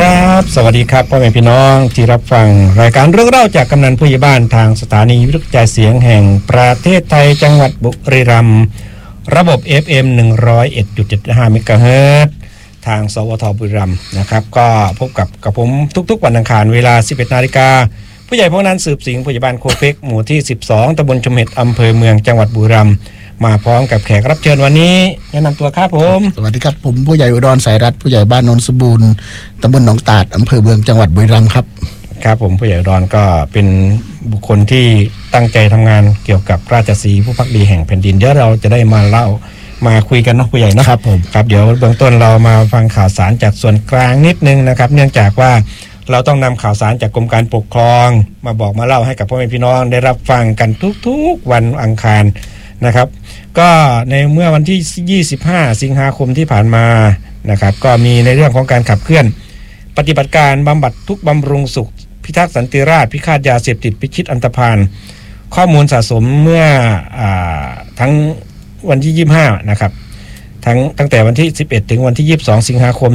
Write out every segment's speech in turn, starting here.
ครับสวัสดีครับพ่อแม่พี่น้องที่รับฟังรายการเรื่องเล่าจากกำนันผู้ใหญ่บ้านทางสถานีวิทยุกระจายเสียงแห่งประเทศไทยจังหวัดบุรีรัมย์ระบบ FM 101.75 เมกะเฮิรตซ์ทางสวทบุรีรัมย์นะครับก็พบกับผมทุกๆวันอังคารเวลา 11 นาฬิกาผู้ใหญ่พวกนั้นสืบสิงห์ผู้ใหญ่บ้านโคเพ็กหมู่ที่ 12 ตำบลชมเห็ดอำเภอเมืองจังหวัดบุรีรัมย์มาพร้อมกับแขกรับเชิญวันนี้แนะนำตัวครับผมสวัสดีครับผมผู้ใหญ่อุดรสายรัฐผู้ใหญ่บ้านโนนสมบูรณ์ตำบลหนองตาดอำเภอเมืองจังหวัดบุรีรัมย์ครับครับผมผู้ใหญ่อุดรก็เป็นบุคคลที่ตั้งใจทำงานเกี่ยวกับราชสีห์ผู้ภักดีแห่งแผ่นดินเดี๋ยวเราจะได้มาเล่ามาคุยกันเนาะผู้ใหญ่นะครับผมครับเดี๋ยวเบื้องต้นเรามาฟังข่าวสารจากส่วนกลางนิดนึงนะครับเนื่องจากว่าเราต้องนำข่าวสารจากกรมการปกครองมาบอกมาเล่าให้กับพ่อแม่พี่น้องได้รับฟังกันทุกๆวันอังคารนะครับก็ในเมื่อวันที่25สิงหาคมที่ผ่านมานะครับก็มีในเรื่องของการขับเคลื่อนปฏิบัติการบำบัดทุกข์บำรุงสุขพิทักษ์สันติราษฎร์พิฆาตยาเสพติดพิชิตอันธพาลข้อมูลสะสมเมื่อทั้งวันที่25นะครับตั้งแต่วันที่11ถึงวันที่22สิงหาคม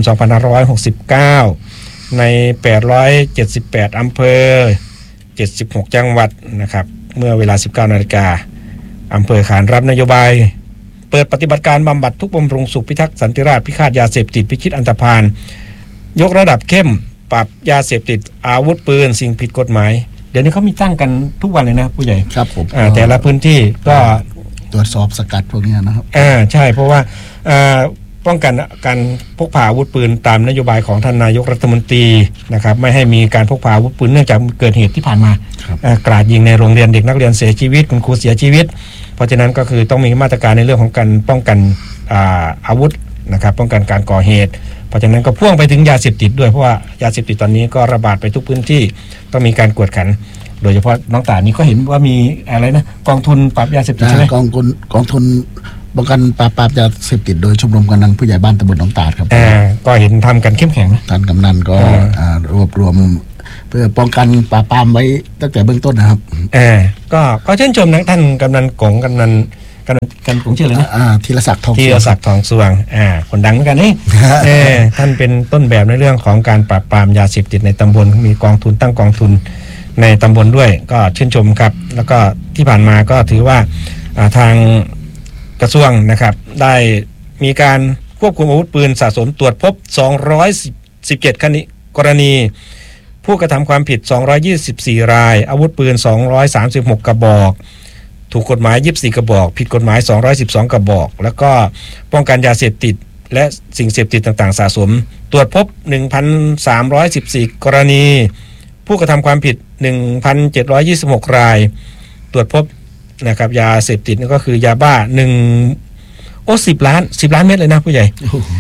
2569ใน878อำเภอ76จังหวัดนะครับเมื่อเวลา 19 นาฬิกาอำเภอขานรับนโยบายเปิดปฏิบัติการบำบัดทุกข์บำรุงสุขพิทักษ์สันติราษฎร์พิฆาตยาเสพติดพิชิตอันธพาลยกระดับเข้มปราบยาเสพติดอาวุธปืนสิ่งผิดกฎหมายเดี๋ยวนี้เขามีตั้งกันทุกวันเลยนะผู้ใหญ่ครับผมแต่ละพื้นที่ก็ตรวจสอบสกัดพวกนี้นะครับใช่เพราะว่าป้องกันการพกพาอาวุธปืนตามนโยบายของท่านนายกรัฐมนตรีนะครับไม่ให้มีการพกพาอาวุธปืนเนื่องจากเกิดเหตุที่ผ่านมากราดยิงในโรงเรียนเด็กนักเรียนเสียชีวิตคุณครูเสียชีวิตเพราะฉะนั้นก็คือต้องมีมาตรการในเรื่องของการป้องกันอาวุธนะครับป้องกันการก่อเหตุเพราะฉะนั้นก็พ่วงไปถึงยาเสพติดด้วยเพราะว่ายาเสพติดตอนนี้ก็ระบาดไปทุกพื้นที่ต้องมีการกวดขันโดยเฉพาะน้องตานี่ก็เห็นว่ามีอะไรนะกองทุนปราบยาเสพติดใช่ไหมกองทุนป้องกันปราบยาเสพติดโดยชมรมกำนันผู้ใหญ่บ้านตำบลหนองตาดครับก็เห็นทำกันเข้มแข็งนะท่านกำนันก็รวบรวมเพื่อป้องกันปราบปรามไว้ตั้งแต่เบื้องต้นนะครับก็ชื่นชมนะท่านกำนันกงกำนันผมชื่ออะไรนะธีรศักดิ์ทองสว่างคนดังเหมือนกันนี่ ท่านเป็นต้นแบบในเรื่องของการปราบปรามยาเสพติดในตำบลมีกองทุนตั้งกองทุนในตำบลด้วยก็ชื่นชมครับแล้วก็ที่ผ่านมาก็ถือว่าทางกระทรวงนะครับได้มีการควบคุมอาวุธปืนสะสมตรวจพบ217กรณีผู้กระทำความผิด224รายอาวุธปืน236กระบอกถูกกฎหมาย24กระบอกผิดกฎหมาย212กระบอกแล้วก็ป้องกันยาเสพติดและสิ่งเสพติดต่างๆสะสมตรวจพบ 1,314 กรณีผู้กระทำความผิด 1,726 รายตรวจพบนะครับยาเสพติดก็คือยาบ้า10 ล้านเม็ดเลยนะผู้ใหญ่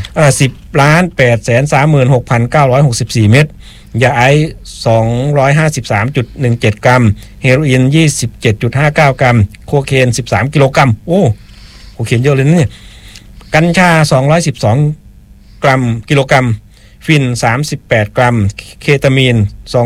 10,836,964 เม็ดยาไอซ์253.17 กรัมเฮโรอีน 27.59 กรัมโคเคน13กิโลกรัมโอ้โคเคนเยอะเลยนะเนี่ยกัญชา212กิโลกรัมฟิน38กรัมเคตามีน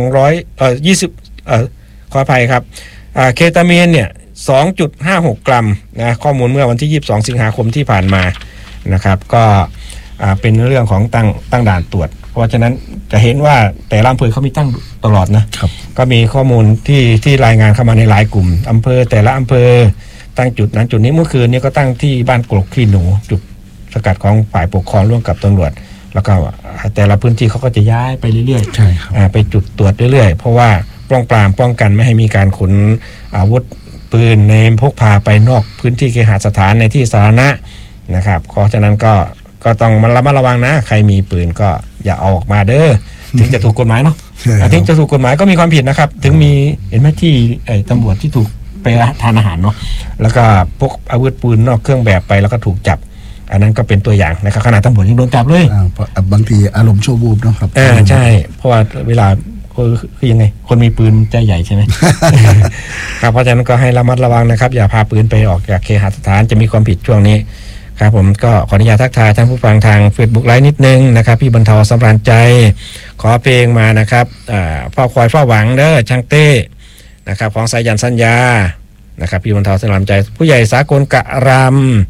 ขออภัยครับเคตามีนเนี่ย2.56 กรัมนะข้อมูลเมื่อวันที่22สิงหาคมที่ผ่านมานะครับก็เป็นเรื่องของตั้งด่านตรวจเพราะฉะนั้นจะเห็นว่าแต่ละอำเภอเขามีตั้งตลอดนะครับก็มีข้อมูลที่รายงานเข้ามาในหลายกลุ่มอำเภอแต่ละอำเภอตั้งจุดนั้นจุดนี้เมื่อคืนนี้ก็ตั้งที่บ้านกรกขี้หนูจุดสกัดของฝ่ายปกครองร่วมกับตำรวจแล้วก็แต่ละพื้นที่เขาก็จะย้ายไปเรื่อยๆใช่ครับไปจุดตรวจเรื่อยๆเพราะว่าป้องกันไม่ให้มีการขนอาวุธปืนในพกพาไปนอกพื้นที่เคหสถานในที่สาธารณะนะครับเพราะฉะนั้นก็ต้องระมัดระวังนะใครมีปืนก็อย่าเอาออกมาเด้อถึงจะถูกกฎหมายเนาะถึงจะถูกกฎหมายก็มีความผิดนะครับถึงมีเห็นไหมที่ตำรวจที่ถูกไปทานอาหารเนาะแล้วก็พกอาวุธปืนนอกเครื่องแบบไปแล้วก็ถูกจับอันนั้นก็เป็นตัวอย่างนะครับขณะตำรวจยังโดนจับเลยบางทีอารมณ์ชั่ววูบเนาะครับใช่เพราะว่าเวลาคือยังไงคนมีปืนใจใหญ่ใช่ไหม ครับเพราะฉะนั้นก็ให้ระมัดระวังนะครับอย่าพาปืนไปออกจากเคหสถานจะมีความผิดช่วงนี้ครับผมก็ขออนุญาตทักทายท่านผู้ฟังทาง Facebook ไลฟ์นิดนึงนะครับพี่บรรเทาสำราญใจขอเพลงมานะครับพ่อควายเฝ้าหวังเด้อช่างเต้นะครับของสายันสัญญานะครับพี่บรรเทาสำราญใจผู้ใหญ่สากลกะรำ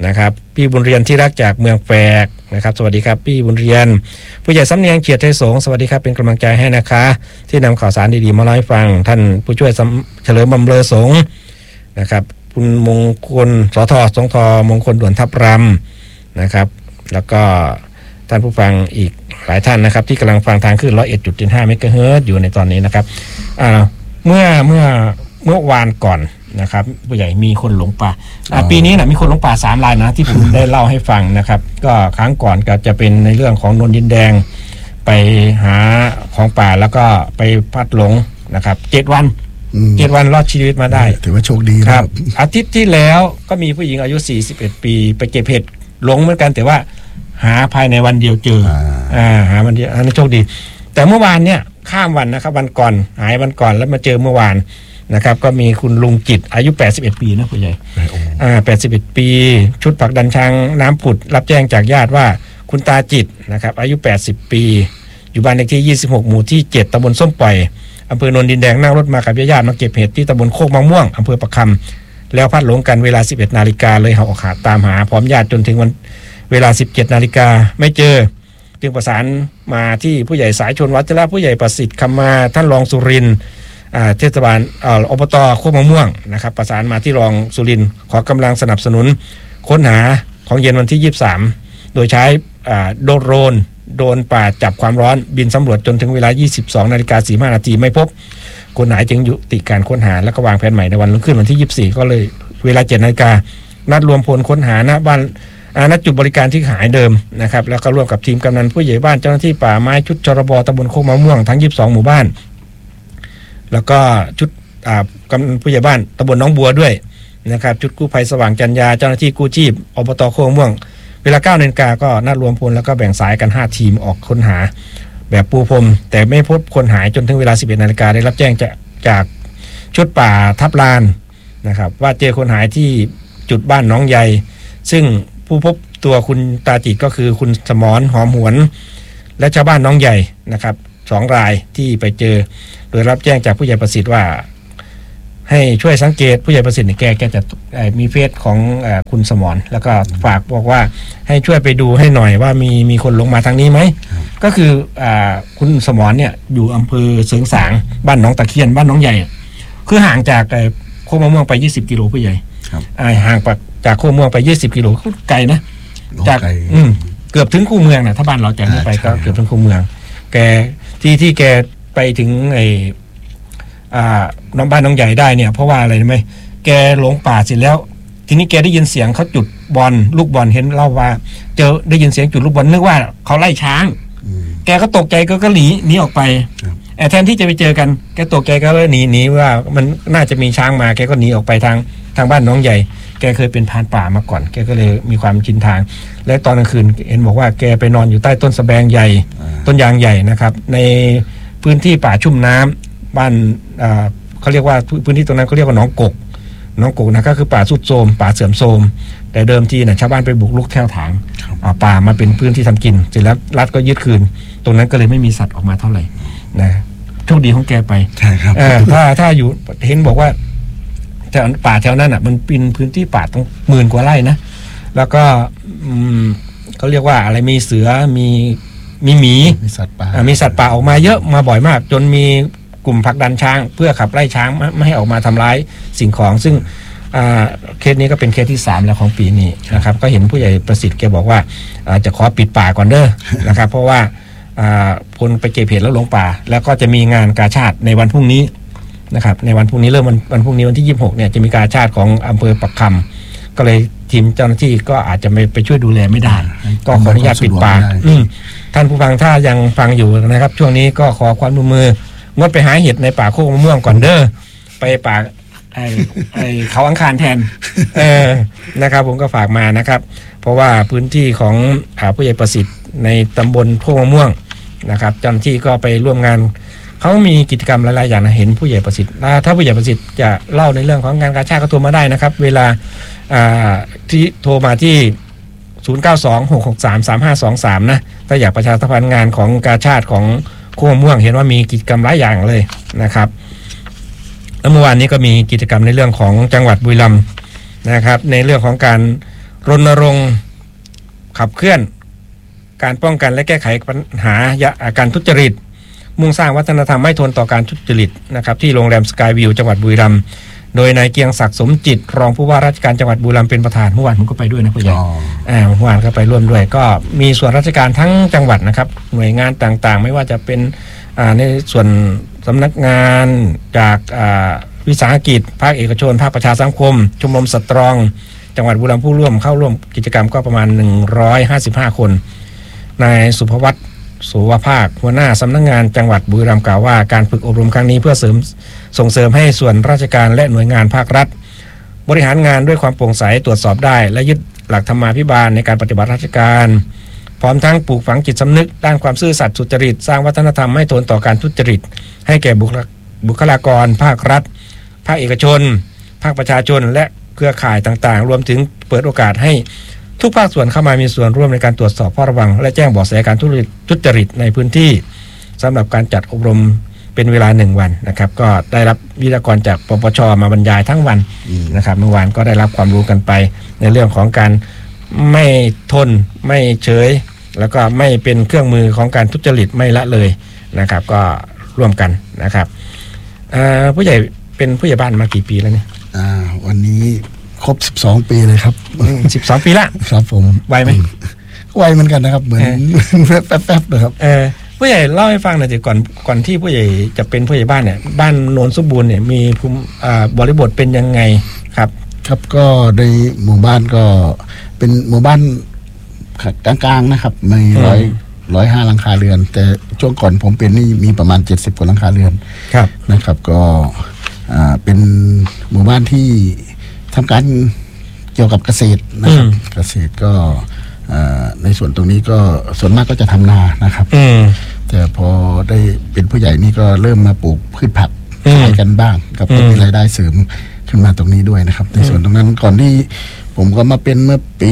นะครับพี่บุญเรียนที่รักจากเมืองแฝกนะครับสวัสดีครับพี่บุญเรียนผู้ใหญ่สำเนียงเกียรติไทยสงฆ์สวัสดีครับเป็นกำลังใจให้นะคะที่นำข่าวสารดีๆมาเล่าให้ฟังท่านผู้ช่วยเฉลิมบำเรอสงฆ์นะครับคุณมงคลสทสงทมงคลด่วนทับรำนะครับแล้วก็ท่านผู้ฟังอีกหลายท่านนะครับที่กำลังฟังทางคลื่น 101.5 เมกะเฮิรตซ์อยู่ในตอนนี้นะครับเมื่อวานก่อนนะครับผู้ใหญ่มีคนหลงป่าปีนี้นะมีคนหลงป่า3 รายนะที่ผมได้เล่าให้ฟังนะครับก็ครั้งก่อนก็จะเป็นในเรื่องของนนดินแดงไปหาของป่าแล้วก็ไปพัดหลงนะครับ7 วันรอดชีวิตมาได้ถือว่าโชคดีครับอาทิตย์ที่แล้วก็มีผู้หญิงอายุ41 ปีไปเก็บเห็ดหลงเหมือนกันแต่ว่าหาภายในวันเดียวเจอหาวันเดียวอันนี้โชคดีแต่เมื่อวานเนี่ยข้ามวันนะครับวันก่อนหายวันก่อนแล้วมาเจอเมื่อวานนะครับก็มีคุณลุงจิตอายุ81 ปีนะผู้ใหญ่81 ปีชุดผลักดันช้างน้ำผุดรับแจ้งจากญาติว่าคุณตาจิตนะครับอายุ80 ปีอยู่บ้านเลขที่26หมู่ที่7ตำบลส้มปล่อยอำเภอโนนดินแดงนั่งรถมากับญาติมาเก็บเห็ดที่ตำบลโคกมะม่วงอำเภอประคำแล้วพัดหลงกันเวลา 11 นาฬิกาเลยออกหาตามหาพร้อมญาติจนถึงวันเวลา 17 นาฬิกาไม่เจอจึงประสานมาที่ผู้ใหญ่สายชนวัชระผู้ใหญ่ประสิทธิ์คำมาท่านรองสุรินทร์เทศบาลอบต.โคกมะม่วงนะครับประสานมาที่รองสุรินทร์ขอกำลังสนับสนุนค้นหาของเย็นวันที่23โดยใช้โดรนป่าจับความร้อนบินสำรวจจนถึงเวลา 22:45 นาทีไม่พบคนหายจึงยุติการค้นหาแล้วก็วางแผนใหม่ในวันรุ่งขึ้นวันที่24ก็เลยเวลา 7 นาฬิกานัดรวมพลค้นหาณบ้านณจุดบริการที่หายเดิมนะครับแล้วก็ร่วมกับทีมกำนันผู้ใหญ่บ้านเจ้าหน้าที่ป่าไม้ชุดชรบตำบลโคกมะม่วงทั้ง22หมู่บ้านแล้วก็ชุดกำนันผู้ใหญ่บ้านตำบลหนองบัวด้วยนะครับชุดกู้ภัยสว่างจันยาเจ้าหน้าที่กู้ชีพอบต.โคกมะม่วงเวลา 9 นาฬิกาก็นัดรวมพลแล้วก็แบ่งสายกัน5ทีมออกค้นหาแบบปูพรมแต่ไม่พบคนหายจนถึงเวลา 11 นาฬิกาได้รับแจ้งจากชุดป่าทับลานนะครับว่าเจอคนหายที่จุดบ้านหนองใหญ่ซึ่งผู้พบตัวคุณตาจิตก็คือคุณสมรหอมหวนและชาวบ้านหนองใหญ่นะครับ2 รายที่ไปเจอโดยรับแจ้งจากผู้ใหญ่ประสิทธิ์ว่าให้ช่วยสังเกตผู้ใหญ่ประสิทธิ์แกจะมีเฟซของคุณสมรแล้วก็ฝากบอกว่าให้ช่วยไปดูให้หน่อยว่ามีคนลงมาทางนี้ไหมก็คือคุณสมรเนี่ยอยู่อำเภอเสริงสางบ้านหนองตะเคียนบ้านหนองใหญ่คือห่างจากโคกมะม่วงไป20 กิโลผู้ใหญ่ห่างจากโคกมะม่วงไป20 กิโลไกลนะจากเกือบถึงคูเมืองนะถ้าบ้านเราจากนี้ไปก็เกือบถึงคูเมืองแกที่แกไปถึงน้องบ้านน้องใหญ่ได้เนี่ยเพราะว่าอะไรรู้ไหมแกหลงป่าเสร็จแล้วทีนี้แกได้ยินเสียงเขาจุดบอลลูกบอลเห็นเล่าว่าเจอได้ยินเสียงจุดลูกบอลนึกว่าเขาไล่ช้างแกก็ตกใจก็หนีออกไปแทนที่จะไปเจอกันแกตกใจก็เลยหนีว่ามันน่าจะมีช้างมาแกก็หนีออกไปทางบ้านน้องใหญ่แกเคยเป็นพรานป่ามาก่อนแกก็เลยมีความชินทางและตอนกลางคืนเห็นบอกว่าแกไปนอนอยู่ใต้ต้นสะแบงใหญ่ต้นยางใหญ่นะครับในพื้นที่ป่าชุ่มน้ำบ้านเขาเรียกว่าพื้นที่ตรงนั้นเขาเรียกว่าหนองกกนะก็คือป่าสุดโทรมป่าเสื่อมโทรมแต่เดิมทีชาวบ้านไปบุกรุกแถวถางป่ามาเป็นพื้นที่ทำกินเสร็จแล้วรัฐก็ยึดคืนตรงนั้นก็เลยไม่มีสัตว์ออกมาเท่าไหร่นะโชคดีของแกไปใช่ครับถ้าอยู่เห็นบอกว่าแถวป่าแถวนั้นมันเป็นพื้นที่ป่าต้อง10,000 กว่าไร่นะแล้วก็เขาเรียกว่าอะไรมีเสือมีหมีสัตว์ป่าออกมาเยอะมาบ่อยมากจนมีกลุ่มผลักดันช้างเพื่อขับไล่ช้างไม่ให้ออกมาทำร้ายสิ่งของซึ่งเคสนี้ก็เป็นเคสที่3แล้วของปีนี้นะครับก็เห็นผู้ใหญ่ประสิทธิ์แกบอกว่าจะขอปิดป่าก่อนเด้อนะครับเพราะว่าคนไปเก็บเห็ดแล้วหลงป่าแล้วก็จะมีงานกาชาดในวันพรุ่งนี้นะครับในวันพรุ่งนี้เริ่มวันพรุ่งนี้วันที่26เนี่ยจะมีกาชาดของอำเภอปักคำก็เลยทีมเจ้าหน้าที่ก็อาจจะไม่ไปช่วยดูแลไม่ได้ก็ขออนุญาตปิดป่าท่านผู้ฟังถ้ายังฟังอยู่นะครับช่วงนี้ก็ขอความร่วมมืองดไปหาเห็ดในป่าโคกมะม่วงก่อนเด้อไปป่าเขาอังคารแทนนะครับผมก็ฝากมานะครับเพราะว่าพื้นที่ของผู้ใหญ่ประสิทธิ์ในตำบลโคกมะม่วงนะครับเจ้าหน้าที่ก็ไปร่วมงานเขามีกิจกรรมหลายๆอย่างนะเห็นผู้ใหญ่ประสิทธิ์ถ้าผู้ใหญ่ประสิทธิ์จะเล่าในเรื่องของงานกาชาดก็โทรมาได้นะครับเวลาที่โทรมาที่0926633523นะถ้าอยากประชาสัมพันธ์งานของกาชาดของโคกมะม่วงเห็นว่ามีกิจกรรมหลายอย่างเลยนะครับแล้วเมื่อวานนี้ก็มีกิจกรรมในเรื่องของจังหวัดบุรีรัมย์นะครับในเรื่องของการรณรงค์ขับเคลื่อนการป้องกันและแก้ไขปัญหาการทุจริตมุ่งสร้างวัฒนธรรมไม่ทนต่อการทุจริตนะครับที่โรงแรมสกายวิวจังหวัดบุรีรัมย์โดยนายเกียงศักดิ์สมจิตรองผู้ว่าราชการจังหวัดบุรีรัมย์เป็นประธานเมื่อวานผมก็ไปด้วยนะผู้ใหญ่เมื่อวานก็ไปร่วมด้วยก็มีส่วนราชการทั้งจังหวัดนะครับหน่วยงานต่างๆไม่ว่าจะเป็นในส่วนสำนักงานจากวิสาหกิจภาคเอกชนภาคประชาสังคมชมรมสตรองจังหวัดบุรีรัมย์ผู้ร่วมเข้าร่วมกิจกรรมก็ประมาณ155คนนายสุภวัฒน์สุวภาคหัวหน้าสำนักงานจังหวัดบุรีรัมย์กล่าวว่าการฝึกอบรมครั้งนี้เพื่อส่งเสริมให้ส่วนราชการและหน่วยงานภาครัฐบริหารงานด้วยความโปร่งใสตรวจสอบได้และยึดหลักธรรมาภิบาลในการปฏิบัติราชการพร้อมทั้งปลูกฝังจิตสำนึกด้านความซื่อสัตย์สุจริตสร้างวัฒนธรรมไม่ทนต่อการทุจริตให้แก่บุคลากรภาครัฐภาคเอกชนภาคประชาชนและเครือข่ายต่างๆรวมถึงเปิดโอกาสให้ทุกภาคส่วนเข้ามามีส่วนร่วมในการตรวจสอบเฝ้าระวังและแจ้งเบาะแสการทุจริตในพื้นที่สำหรับการจัดอบรมเป็นเวลา1วันนะครับก็ได้รับวิทยากรจากปปช.มาบรรยายทั้งวันนะครับเมื่อวานก็ได้รับความรู้กันไปในเรื่องของการไม่ทนไม่เฉยแล้วก็ไม่เป็นเครื่องมือของการทุจริตไม่ละเลยนะครับก็ร่วมกันนะครับผู้ใหญ่เป็นผู้ใหญ่บ้านมากี่ปีแล้วเนี่ยวันนี้ครบ12ปีเลยครับ 12 ปีละครับผมไวไหมไวเหมือนกันนะครับเหมือนแป๊บๆนะครับผู้ใหญ่เล่าให้ฟังหน่อยสิก่อนที่ผู้ใหญ่จะเป็นผู้ใหญ่บ้านเนี่ยบ้านโนนสมบูรณ์เนี่ยมีบริบทเป็นยังไงครับครับก็ในหมู่บ้านก็เป็นหมู่บ้านกลางๆนะครับไม่105หลังคาเรือนแต่ช่วงก่อนผมเป็นนี่มีประมาณ70กว่าหลังคาเรือนครับนะครับก็เป็นหมู่บ้านที่ทำการเกี่ยวกับเกษตรนะครับเกษตรก็ในส่วนตรงนี้ก็ส่วนมากก็จะทำนานะครับแต่พอได้เป็นผู้ใหญ่นี่ก็เริ่มมาปลูกพืชผักขายกันบ้างกับก็มีรายได้เสริมขึ้นมาตรงนี้ด้วยนะครับในส่วนตรงนั้นก่อนที่ผมก็มาเป็นเมื่อปี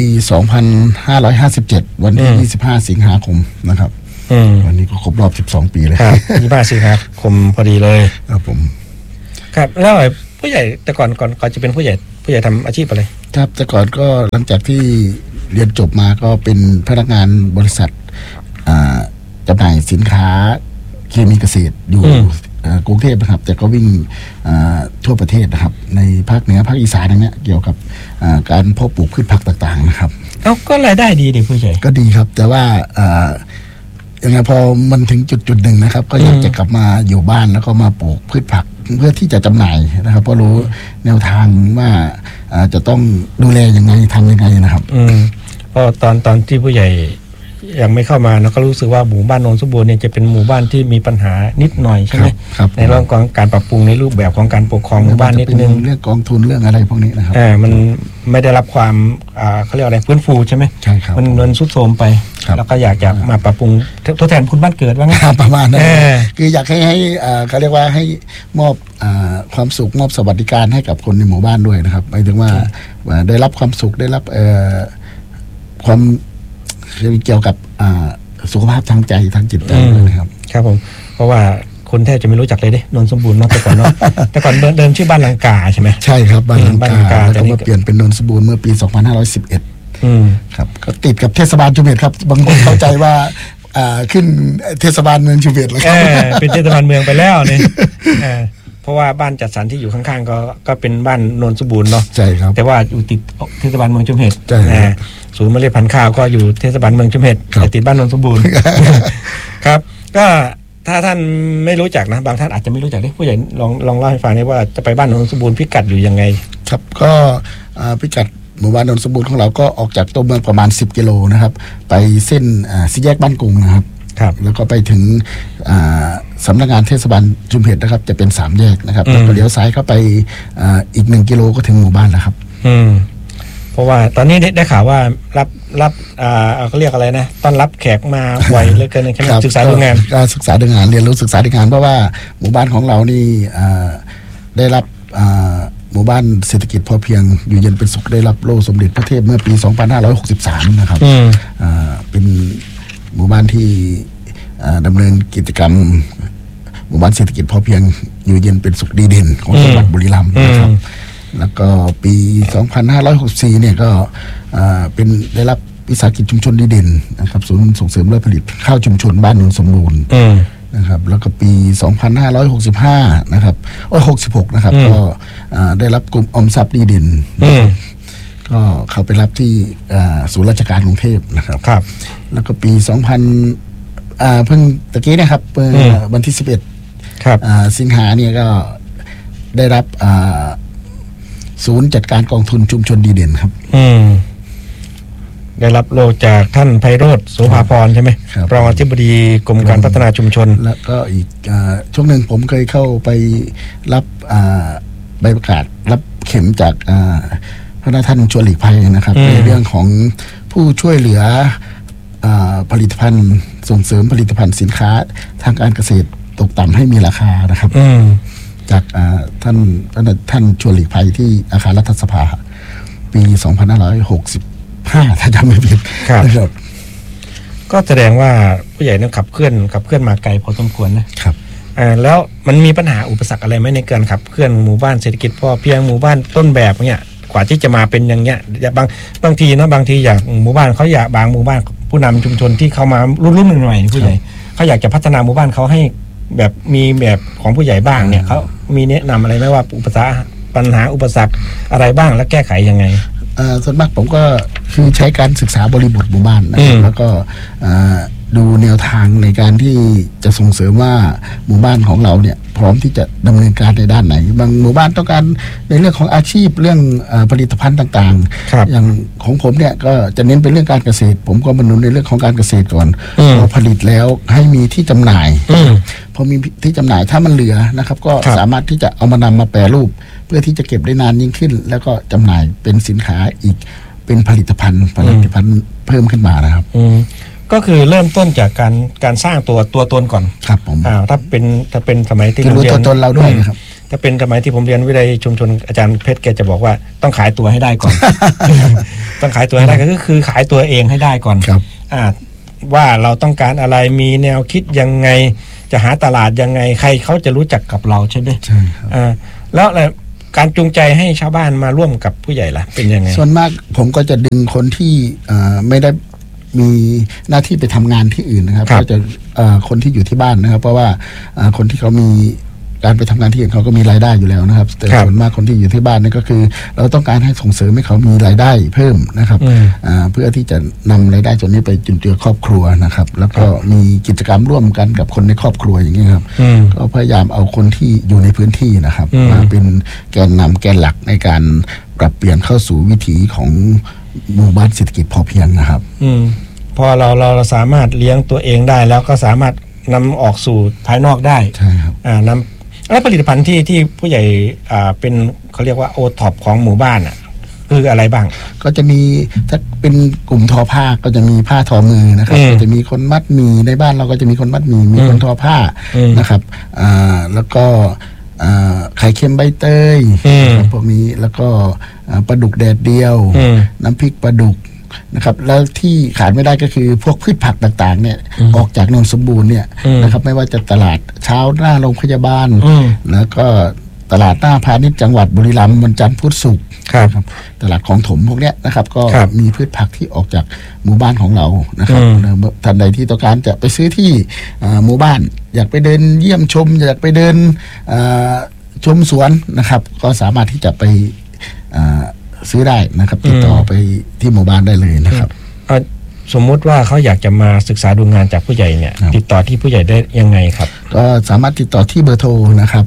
2557วันที่25สิงหาคมนะครับวันนี้ก็ครบรอบ12ปีเลยครับ25สิงหาคมพอดีเลยครับผมครับแล้วผู้ใหญ่แต่ก่อนจะเป็นผู้ใหญ่ทำอาชีพอะไรครับแต่ก่อนก็หลังจากที่เรียนจบมาก็เป็นพนักงานบริษัทจำหน่ายสินค้าเคมีเกษตรอยู่กรุงเทพนะครับแต่ก็วิ่งทั่วประเทศนะครับในภาคเหนือภาคอีสานอย่างเนี้ยเกี่ยวกับการเพาะปลูกพืชผักต่างๆนะครับก็รายได้ดีดิผู้ใหญ่ก็ดีครับแต่ว่าอย่างไงพอมันถึงจุดหนึ่งนะครับก็อยากจะกลับมาอยู่บ้านแล้วก็มาปลูกพืชผักเพื่อที่จะจำหน่ายนะครับเพราะรู้แนวทางว่าจะต้องดูแลยังไงทำยังไงนะครับเพราะตอนที่ผู้ใหญ่ยังไม่เข้ามาเราก็รู้สึกว่าหมู่บ้านโนนสมบูรณ์เนี่ยจะเป็นหมู่บ้านที่มีปัญหานิดหน่อยใช่ไหมในเรื่องของการปรับปรุงในรูปแบบของการปกครองหมู่บ้านนิดนึงเรื่องกองทุนเรื่องอะไรพวกนี้นะครับมันไม่ได้รับความเขาเรียกอะไรฟื้นฟูใช่ไหมใช่ครับมันเงินซุดโทรมไปแล้วก็อยากจะมาปรับปรุงทดแทนคุณบ้านเกิดว่างั้นประมาณนั้นคืออยากให้เขาเรียกว่าให้มอบความสุขมอบสวัสดิการให้กับคนในหมู่บ้านด้วยนะครับหมายถึงว่าได้รับความสุขได้รับความเกี่ยวกับสุขภาพทางใจทางจิตใจนะครับครับผมเพราะว่าคนแทบจะไม่รู้จักเลยนนสมบูรณ์เนาะแต่ก่อนเนาะแต่ก่อนเดิมชื่อบ้านลังกาใช่ไหมใช่ครับบ้านลังกาแล้วก็มาเปลี่ยนเป็นนนสมบูรณ์เมื่อปี2511ครับก็ติดกับเทศบาลชุมเห็ดครับบางคนเข้าใจว่าขึ้นเทศบาลเมืองชุมเห็ดแล้วเป็นเทศบาลเมืองไปแล้วเนี่ยเพราะว่าบ้านจัดสรรที่อยู่ข้างๆก็เป็นบ้านโนนสมบูรณ์เนาะใช่ครับแต่ว่าอยู่ติดเทศบาลเมืองชุมเห็ดศูนย์เมล็ดพันธุ์ข้าวก็อยู่เทศบาลเมืองชุมเห็ดแต่ติดบ้านโนนสมบูรณ์ครับก็ถ้าท่านไม่รู้จักนะบางท่านอาจจะไม่รู้จักผู้ใหญ่ลองเล่าให้ฟังได้ว่าจะไปบ้านโนนสมบูรณ์พิกัดอยู่ยังไงครับก็พิกัดหมู่บ้านโนนสมบูรณ์ของเราก็ออกจากตัวเมืองประมาณ10กิโลนะครับไปเส้นสี่แยกบ้านกรุงนะครับแล้วก็ไปถึงสำนักงานเทศบาลชุมเห็ดนะครับจะเป็น3แยกนะครับแล้วก็เลี้ยวซ้ายเข้าไปอีก1กิโลก็ถึงหมู่บ้านแล้วครับเพราะว่าตอนนี้ได้ข่าวว่ารับเขาเรียกอะไรนะต้อนรับแขกมาไวเหลือเกินในขณะศึกษาดูงานศึกษาดูงานเรียนรู้ศึกษาดูงานเพราะว่าหมู่บ้านของเรานี่ได้รับหมู่บ้านเศรษฐกิจพอเพียงอยู่เย็นเป็นสุขได้รับโล่สมเด็จพระเทพเมื่อปี2563นะครับเป็นหมู่บ้านที่ดำเนินกิจกรรมหมู่บ้านเศรษฐกิจพอเพียงอยู่เย็นเป็นสุขดีเด่นของจังหวัดบุรีรัมย์นะครับแล้วก็ปี 2564 เนี่ยก็เป็นได้รับวิสาหกิจชุมชนดีเด่นนะครับศูนย์ส่งเสริมและผลิตข้าวชุมชนบ้านโนนสมบูรณ์นะครับแล้วก็ปี 2565 นะครับ66 นะครับก็ได้รับกลุ่มออมทรัพย์ดีเด่นก็เข้าไปรับที่ศูนย์ราชการกรุงเทพนะครับแล้วก็ปี 2000 เพิ่งตะกี้นะครับวันที่ 11 สิงหาเนี่ยก็ได้รับศูนย์จัดการกองทุนชุมชนดีเด่นครับได้รับโล่จากท่านไพโรจน์โสภาพรใช่ไหมรองอธิบดีกรมการพัฒนาชุมชนแล้วก็อีกช่วงหนึ่งผมเคยเข้าไปรับใบประกาศรับเข็มจากพระท่านชวนหลีกภัยนะครับในเรื่องของผู้ช่วยเหลือผลิตภัณฑ์ส่งเสริมผลิตภัณฑ์สินค้าทางการเกษตรตกต่ำให้มีราคานะครับจากท่านชวนหลีกภัยที่อาคารรัฐสภาปี 2565 ถ้าจำไม่ผิดนะครับก็แสดงว่าผู้ใหญ่นั้นขับเคลื่อนมาไกลพอสมควรนะครับแล้วมันมีปัญหาอุปสรรคอะไรไหมในการขับเคลื่อนหมู่บ้านเศรษฐกิจพอเพียงหมู่บ้านต้นแบบเนี่ยกว่าที่จะมาเป็นอย่างเงี้ยบางทีอย่างหมู่บ้านเขาอยากบางหมู่บ้านผู้นำชุมชนที่เข้ามารุ่นใหม่ๆผู้ใหญ่เขาอยากจะพัฒนาหมู่บ้านเขาให้แบบมีแบบของผู้ใหญ่บ้างเนี่ยเขามีแนะนำอะไรไหมว่าปัญหาอุปสรรคอะไรบ้างและแก้ไขยังไงส่วนมากผมก็คือใช้การศึกษาบริบทหมู่บ้านนะครับแล้วก็ดูแนวทางในการที่จะส่งเสริมว่าหมู่บ้านของเราเนี่ยพร้อมที่จะดำเนินการในด้านไหนบางหมู่บ้านต้องการในเรื่องของอาชีพเรื่องผลิตภัณฑ์ต่างๆอย่างของผมเนี่ยก็จะเน้นเป็นเรื่องการเกษตรผมก็บรรลุในเรื่องของการเกษตรก่อนพอผลิตแล้วให้มีที่จำหน่ายพอมีที่จำหน่ายถ้ามันเหลือนะครับก็สามารถที่จะเอามานำมาแปรรูปเพื่อที่จะเก็บได้นานยิ่งขึ้นแล้วก็จำหน่ายเป็นสินค้าอีกเป็นผลิตภัณฑ์เพิ่มขึ้นมานะครับก็คือเริ่มต้นจากการสร้างตัวตนก่อนครับผมถ้าเป็นสมัยที่ผมเรียนตัวตนเราด้วยนะครับถ้าเป็นสมัยที่ผมเรียนวิทยาลัยชุมชนอาจารย์เพชรแกจะบอกว่าต้องขายตัวให้ได้ก่อน ต้องขายตัวให้ได้ก็คือขายตัวเองให้ได้ก่อนครับว่าเราต้องการอะไรมีแนวคิดยังไงจะหาตลาดยังไงใครเขาจะรู้จักกับเราใช่ไหมใช่ครับแล้วการจูงใจให้ชาวบ้านมาร่วมกับผู้ใหญ่ล่ะเป็นยังไงส่วนมากผมก็จะดึงคนที่ไม่ได้มีหน้าที่ไปทำงานที่อื่นนะครับก็จะคนที่อยู่ที่บ้านนะครับเพราะว่าคนที่เขามีการไปทำงานที่อื่นเขาก็มีรายได้อยู่แล้วนะครับแต่ส่วนมากคนที่อยู่ที่บ้านนี่ก็คือเราต้องการให้ส่งเสริมให้เขามีรายได้เพิ่มนะครับเพื่อที่จะนำรายได้ส่วนนี้ไปจุนเจือครอบครัวนะครับแล้วก็มีกิจกรรมร่วมกันกับคนในครอบครัวอย่างนี้ครับก็พยายามเอาคนที่อยู่ในพื้นที่นะครับมาเป็นแกนนำแกนหลักในการปรับเปลี่ยนเข้าสู่วิถีของหมู่บ้านเศรษฐกิจพอเพียงนะครับพอเราสามารถเลี้ยงตัวเองได้แล้วก็สามารถนำออกสู่ภายนอกได้ใช่ครับนำและผลิตภัณฑ์ที่ผู้ใหญ่เป็นเขาเรียกว่าโอท็อปของหมู่บ้านคืออะไรบ้างก็จะมีถ้าเป็นกลุ่มทอผ้าก็จะมีผ้าทอมือนะครับก็จะมีคนมัดหมี่ในบ้านเราก็จะมีคนมัดหมี่มีคนทอผ้านะครับแล้วก็ไข่เค็มใบเตยพวกนี้แล้วก็ปลาดุกแดดเดียวน้ำพริกปลาดุกนะครับแล้วที่ขาดไม่ได้ก็คือพวกพืชผักต่างๆเนี่ยออกจากโนนสมบูรณ์เนี่ยนะครับไม่ว่าจะตลาดเช้าหน้าโรงพยาบาลแล้วก็ตลาดหน้าพาณิชย์จังหวัดบุรีรัมย์วันจันทร์พุธศุกร์ครับตลาดของถมพวกเนี้ยนะครับก็มีพืชผักที่ออกจากหมู่บ้านของเรานะครับท่านใดที่ต้องการจะไปซื้อที่หมู่บ้านอยากไปเดินเยี่ยมชมอยากไปเดินชมสวนนะครับก็สามารถที่จะไปซื้อได้นะครับติดต่อไปที่หมู่บ้านได้เลยนะครับสมมุติว่าเขาอยากจะมาศึกษาดูงานจากผู้ใหญ่เนี่ยติดต่อที่ผู้ใหญ่ได้ยังไงครับก็สามารถติดต่อที่เบอร์โทรนะครับ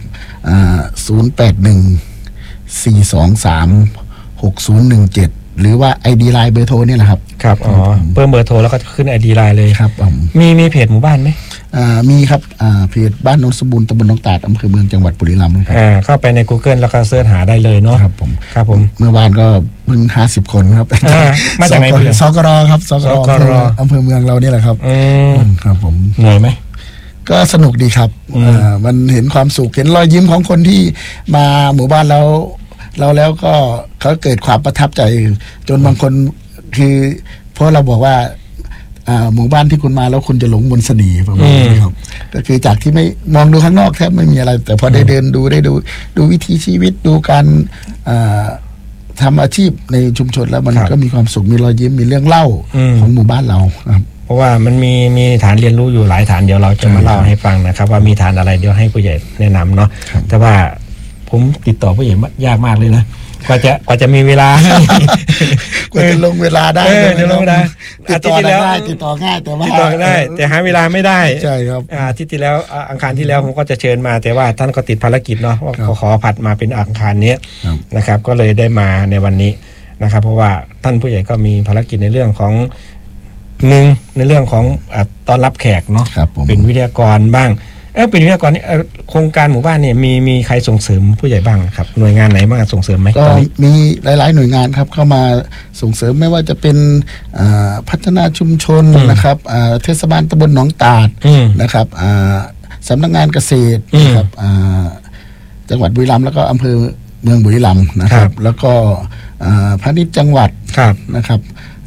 081-423-6017หรือว่า ID Line เบอร์โทรนี่แหละครับครับเพิ่มเบอร์โทรแล้วก็ขึ้น ID Line เลยครับมีเพจหมู่บ้านไหมมีครับเพจบ้านโนนสมบูรณ์ตำบลหนองตาดอำเภอเมืองจังหวัดบุรีรัมย์ครับเข้าไปใน Google แล้วก็เสิร์ชหาได้เลยเนาะครับผมเมื่อวานก็เพิ่ง50 คนครับมาจากไหนสกรครับสกรอำเภอเมืองเรานี่แหละครับครับผมเหนื่อยไหมก็สนุกดีครับมันเห็นความสุขเห็นรอยยิ้มของคนที่มาหมู่บ้านแล้วก็เขาเกิดความประทับใจจนบางคนคือเพราะเราบอกว่าหมู่บ้านที่คุณมาแล้วคุณจะหลงมนต์เสน่ห์ประมาณนี้ครับก็คือจากที่ไม่มองดูข้างนอกแทบไม่มีอะไร แต่พอได้เดินดูดูวิถีชีวิตดูการทำอาชีพในชุมชนแล้วมันก็มีความสุขมีรอยยิ้มมีเรื่องเล่าของหมู่บ้านเราครับเพราะว่ามันมีฐานเรียนรู้อยู่หลายฐานเดี๋ยวเราจะมาเล่าให้ฟังนะครับว่ามีฐานอะไรเดี๋ยวให้ผู้ใหญ่แนะนำเนาะแต่ว่าผมติดต่อผู้ใหญ่ยากมากเลยนะกว่าจะมีเวลากว่าจะลงเวลาได้จะลงได้ติดต่อได้ติดต่อง่ายแต่ว่าติดต่อได้แต่หาเวลาไม่ได้ใช่ครับอาทิตย์ที่แล้วอังคารที่แล้วผมก็จะเชิญมาแต่ว่าท่านก็ติดภารกิจเนาะว่าขอผัดมาเป็นอังคารนี้นะครับก็เลยได้มาในวันนี้นะครับเพราะว่าท่านผู้ใหญ่ก็มีภารกิจในเรื่องของในเรื่องของต้อนรับแขกเนาะเป็นวิทยากรบ้างเป็นวิทยากรนี่โครงการหมู่บ้านเนี่ยมีใครส่งเสริมผู้ใหญ่บ้างครับหน่วยงานไหนบ้างส่งเสริมไหมก็มีหลายๆหน่วยงานครับเข้ามาส่งเสริมไม่ว่าจะเป็นพัฒนาชุมชนนะครับเทศบาลตำบลหนองตาดนะครับสำนักงานเกษตรนะครับจังหวัดบุรีรัมย์แล้วก็อำเภอเมืองบุรีรัมย์นะครับแล้วก็พาณิชย์จังหวัดนะครับ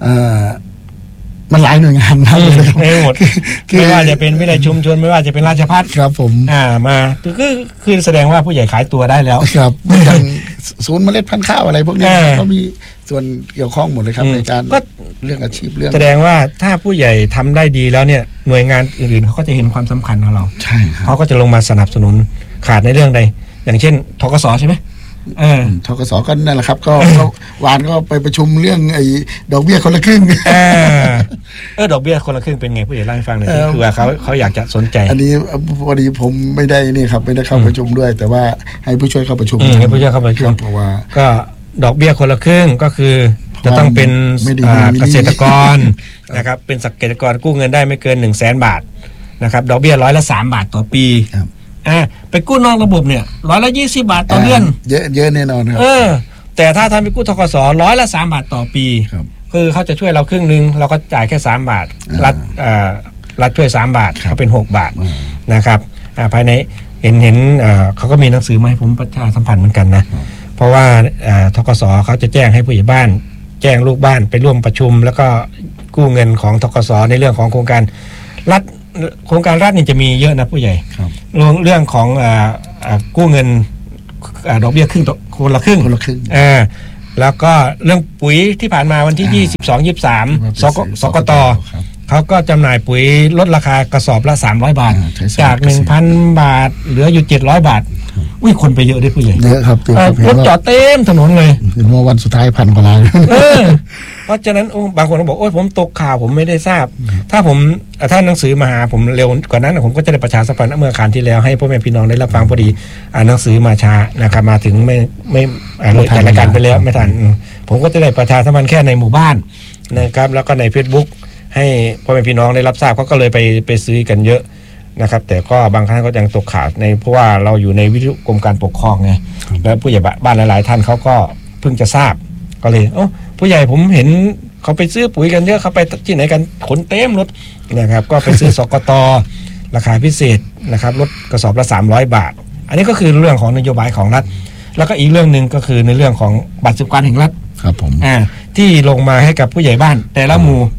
มันหลายหน่วยงานมากเลยหมดไม่ว่าจะเป็นวิทยาชุมชนไม่ว่าจะเป็นราชภัฏครับผมมาคือแสดงว่าผู้ใหญ่ขายตัวได้แล้วครับอย่างศูนย์เมล็ดพันธุ์ข้าวอะไรพวกนี้ก็มีส่วนเกี่ยวข้องหมดเลยครับในการเรื่องอาชีพเรื่องแสดงว่าถ้าผู้ใหญ่ทำได้ดีแล้วเนี่ยหน่วยงานอื่นๆเขาก็จะเห็นความสำคัญของเราใช่ครับเขาก็จะลงมาสนับสนุนขาดในเรื่องใดอย่างเช่นธกสใช่ไหมธกสก็นั่นแหละครับก็วานก็ไปประชุมเรื่องไอ้ดอกเบี้ยคนละครึ่งดอกเบี้ยคนละครึ่งเป็นไงผู้ใหญ่เล่าให้ฟังหน่อยคือว่าเขาอยากจะสนใจอันนี้พอดีผมไม่ได้นี่ครับไม่ได้เข้าประชุมด้วยแต่ว่าให้ผู้ช่วยเข้าประชุมให้ผู้ช่วยเข้าประชุมเพราะว่าก็ดอกเบี้ยคนละครึ่งก็คือจะต้องเป็นเกษตรกรนะครับเป็นเกษตรกรกู้เงินได้ไม่เกิน 100,000 บาทนะครับดอกเบี้ย3 บาทต่อปีไปกู้นอกระบบเนี่ย120 บาทต่อเดือนเยอะแน่นอนครับแต่ถ้าทำไปกู้ธกส3 บาทต่อปีคือเขาจะช่วยเราครึ่งนึงเราก็จ่ายแค่3 บาทรัฐช่วย3 บาทเขาเป็น6 บาทนะครับภายในเห็นเขาก็มีหนังสือมาให้ผมประชาสัมพันธ์เหมือนกันนะเพราะว่าธกสเขาจะแจ้งให้ผู้ใหญ่บ้านแจ้งลูกบ้านไปร่วมประชุมแล้วก็กู้เงินของธกสในเรื่องของโครงการรัฐโครงการรัฐนี่จะมีเยอะนะผู้ใหญ่เรื่องของกู้เงินดอกเบี้ยคนละครึ่งแล้วก็เรื่องปุ๋ยที่ผ่านมาวันที่22-23สกต.เขาก็จำหน่ายปุ๋ยลดราคากระสอบละ300 บาทจาก 1,000 บาทเหลืออยู่700 บาทคนไปเยอะด้วยผู้ใหญ่เยอะครับรถจอดเต็มถนนเลยเมื่อวันสุดท้าย1,000 กว่าล้านเพราะฉะนั้นบางคนก็บอกผมตกข่าวผมไม่ได้ทราบถ้าหนังสือมาหาผมเร็วกว่านั้นผมก็จะได้ประชาสัมพันธ์เมื่อครั้งที่แล้วให้พ่อแม่พี่น้องได้รับฟังพอดีหนังสือมาช้านะครับมาถึงไม่เลยจัดรายการไปแล้วไม่ทันผมก็จะได้ประชาสัมพันธ์แค่ในหมู่บ้านนะครับแล้วก็ใน Facebook ให้พ่อแม่พี่น้องได้รับทราบเขาก็เลยไปซื้อกันเยอะนะครับแต่ก็บางครั้งก็ยังตกข่าวในเพราะว่าเราอยู่ในวิทยุกรมการปกครองไงแล้วผู้ใหญ่บ้านหลายๆท่านเขาก็เพิ่งจะทราบก็เลยผู้ใหญ่ผมเห็นเขาไปซื้อปุ๋ยกันเยอะเขาไปที่ไหนกันขนเต็มรถนะครับก็ไปซื้อสกต.ราคาพิเศษนะครับลดกระสอบละ300 บาทอันนี้ก็คือเรื่องของนโยบายของรัฐแล้วก็อีกเรื่องนึงก็คือในเรื่องของบัตรสวัสดิการแห่งรัฐครับผมที่ลงมาให้กับผู้ใหญ่บ้านแต่ละหมู่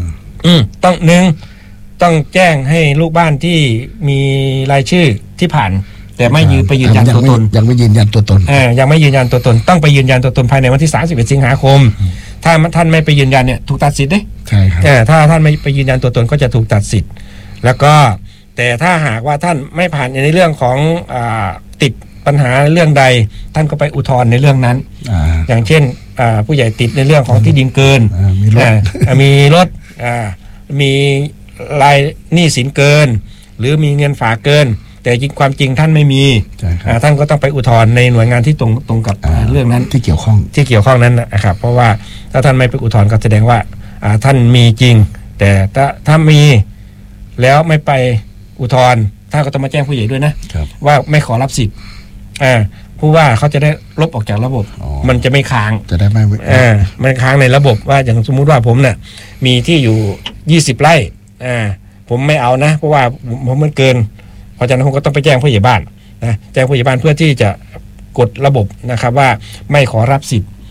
ต้องแจ้งให้ลูกบ้านที่มีรายชื่อที่ผ่านแต่ไม่ไปยืนยันตัวตนยังไม่ยืนยันตัวตนยังไม่ยืนยันตัวตนต้องไปยืนยันตัวตนภายในวันที่31 สิงหาคมถ้าท่านไม่ไปยืนยันเนี่ยถูกตัดสิทธิ์ใช่ครับถ้าท่านไม่ไปยืนยันตัวตนก็จะถูกตัดสิทธิ์แล้วก็แต่ถ้าหากว่าท่านไม่ผ่านในเรื่องของติดปัญหาเรื่องใดท่านก็ไปอุทธรณ์ในเรื่องนั้นอย่างเช่นผู้ใหญ่ติดในเรื่องของที่ดินเกินมีรถมีรายหนี้สินเกินหรือมีเงินฝากเกินแต่จริงความจริงท่านไม่มีท่านก็ต้องไปอุทธรณ์ในหน่วยงานที่ตรงกับเรื่องนั้นที่เกี่ยวข้องนั้นนะครับเพราะว่าถ้าท่านไม่ไปอุทธรณ์ก็แสดงว่าท่านมีจริงแต่ถ้ามีแล้วไม่ไปอุทธรณ์ท่านก็ต้องมาแจ้งผู้ใหญ่ด้วยนะว่าไม่ขอรับสิทธิ์ผู้ว่าเขาจะได้ลบออกจากระบบมันจะไม่ค้างจะได้ไม่ค้างในระบบว่าอย่างสมมุติว่าผมเนี่ยมีที่อยู่20 ไร่ผมไม่เอานะเพราะว่าผมมันเกินเพราะฉะนั้นผมก็ต้องไปแจ้งผู้ใหญ่บ้านนะแจ้งผู้ใหญ่บ้านเพื่อที่จะกดระบบนะครับว่าไม่ขอรับสิทธิ์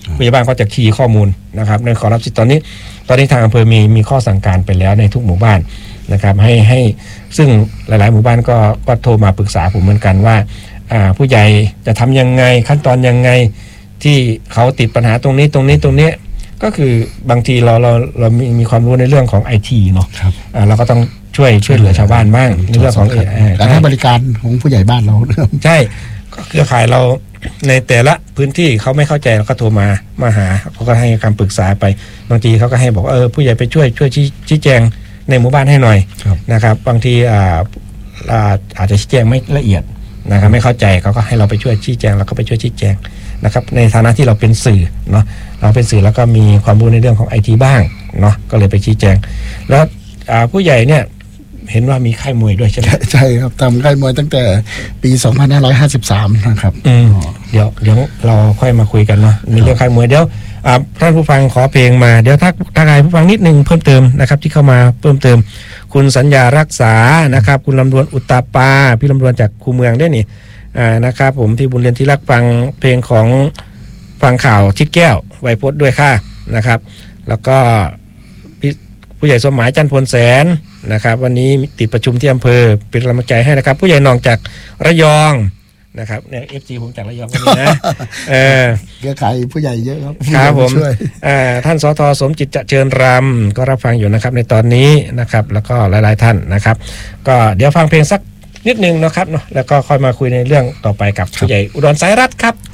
ผู้ใหญ่บ้านก็จะคีย์ข้อมูลนะครับในขอรับสิทธิ์ตอนนี้ทางอำเภอมีข้อสั่งการไปแล้วในทุกหมู่บ้านนะครับให้ซึ่งหลายๆหมู่บ้านก็โทรมาปรึกษาผมเหมือนกันว่าผู้ใหญ่จะทำยังไงขั้นตอนยังไงที่เขาติดปัญหาตรงนี้ก็คือบางทีเรามีความรู้ในเรื่องของ IT เนาะเราก็ต้องช่วยเหลือชาวบ้านบ้างในเรื่องของการให้บริการของผู้ใหญ่บ้านเราใช่ก็เครือข่ายเราในแต่ละพื้นที่เขาไม่เข้าใจเราก็โทรมาหาเขาก็ให้คำปรึกษาไปบางทีเขาก็ให้บอกผู้ใหญ่ไปช่วยชี้แจงในหมู่บ้านให้หน่อยนะครับบางทีอาจจะชี้แจงไม่ละเอียดนะครับไม่เข้าใจเขาก็ให้เราไปช่วยชี้แจงเราก็ไปช่วยชี้แจงนะครับในฐานะที่เราเป็นสื่อเนาะเราเป็นสื่อแล้วก็มีความรู้ในเรื่องของ IT บ้างเนาะก็เลยไปชี้แจงแล้วผู้ใหญ่เนี่ยเห็นว่ามีค่ายมวยด้วยใช่ไหมใช่ครับทำค่ายมวยตั้งแต่ปี 2553 นะครับเดี๋ยวเราค่อยมาคุยกันเนาะมีเรื่องค่ายมวยเดี๋ยวท่านผู้ฟังขอเพลงมาเดี๋ยวทักทายผู้ฟังนิดนึงเพิ่มเติมนะครับที่เข้ามาเพิ่มเติมคุณสัญญารักษานะครับคุณลำดวนอุตตาปาพี่ลำดวนจากคูเมืองได้นี่นะครับผมที่บุญเรียนที่รักฟังเพลงของฟังข่าวชิดแก้วไวโพสด้วยค่ะนะครับแล้วก็ผู้ใหญ่สมหมายจันทร์พลแสนนะครับวันนี้ติดประชุมที่อำเภอเป็นกำลังใจให้นะครับผู้ใหญ่นองจากระยองนะครับเนี่ย FC ผมจากระยองนี่นะเกี่ยวกับผู้ใหญ่เยอะครับผมท่านสท.สมจิตจะเชิญรำก็รับฟังอยู่นะครับในตอนนี้นะครับแล้วก็หลายๆท่านนะครับก็เดี๋ยวฟังเพลงสักนิดนึงนะครับเนาะแล้วก็ค่อยมาคุยในเรื่องต่อไปกับผู้ใหญ่อุดรสายรัฐครับ